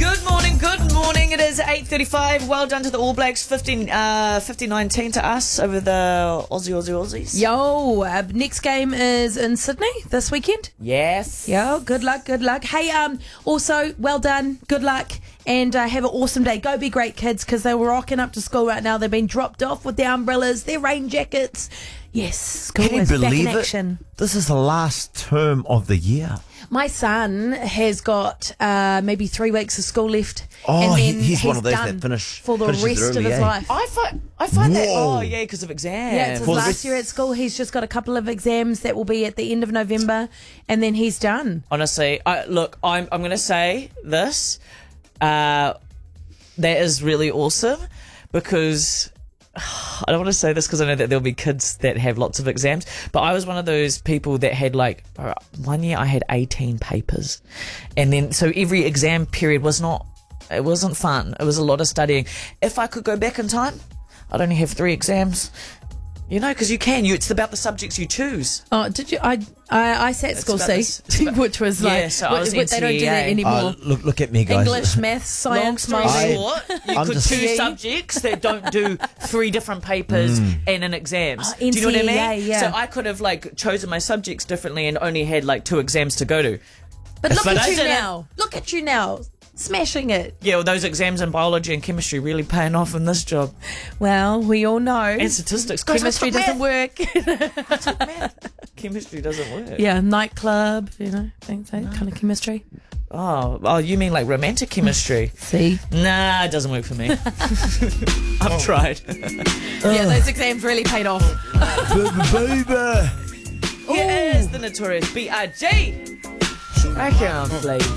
Good morning, good morning. It is 8:35. Well done to the All Blacks. 50-19 to us over the Aussies. Yo, next game is in Sydney this weekend. Yes. Yo, good luck. Hey, also, well done, good luck, and have an awesome day. Go be great, kids, because they're rocking up to school right now. They've been dropped off with their umbrellas, their rain jackets. Yes, school Can you is back in believe action. it? This is the last term of the year. My son has got maybe 3 weeks of school left. Oh, and then he's one of those done that finishes for the rest early, of his eh? life. I find that. Whoa. Oh, yeah, because of exams. Yeah, it's his For the last rest- year at school. He's just got a couple of exams that will be at the end of November, and then he's done. Honestly, I'm going to say this. That is really awesome because I don't want to say this because I know that there'll be kids that have lots of exams, but I was one of those people that had one year I had 18 papers, and then so every exam period wasn't fun. It was a lot of studying. If I could go back in time, I'd only have 3 exams. You know, because it's about the subjects you choose. Oh, did you? I sat school about C, this- which was Yeah, so I was they don't do that NCEA. anymore. Look at me, guys. English, maths, science, Long story mostly. short, you I'm could just- choose subjects that don't do 3 different papers and an exams. Oh, Do you know what I mean? NCEA, yeah. So I could have chosen my subjects differently and only had 2 exams to go to. But look But at I you didn't. now. Look at you now. Smashing it. Yeah, well, those exams in biology and chemistry really paying off in this job. Well, we all know. And statistics. 'cause I Chemistry took doesn't work. math. Chemistry doesn't work. Yeah, nightclub, things like kind of chemistry. Oh, you mean romantic chemistry? See? Nah, it doesn't work for me. I've tried. Yeah, those exams really paid off. Baby. Here is the notorious B.I.G. I can't play.